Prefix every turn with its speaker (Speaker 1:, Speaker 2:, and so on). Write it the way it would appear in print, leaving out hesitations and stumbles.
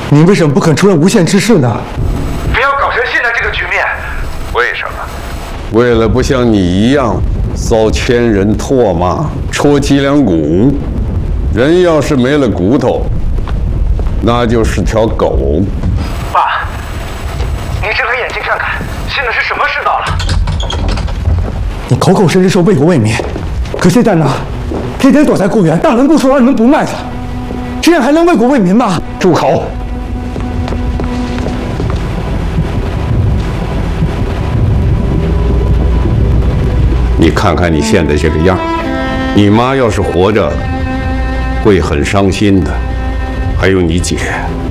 Speaker 1: 您为什么不肯出任无限之事呢？
Speaker 2: 非要搞成现在这个局面，为什么？
Speaker 3: 为了不像你一样遭千人唾骂、戳脊梁骨。人要是没了骨头，那就是条狗。
Speaker 2: 爸，你睁开眼睛看看，现在是什么世道了？
Speaker 1: 你口口声声说为国为民，可现在呢，天天躲在故园，大门不出，二门不迈的，这样还能为国为民吗？
Speaker 3: 住口！你看看你现在这个样，你妈要是活着，会很伤心的。还有你姐。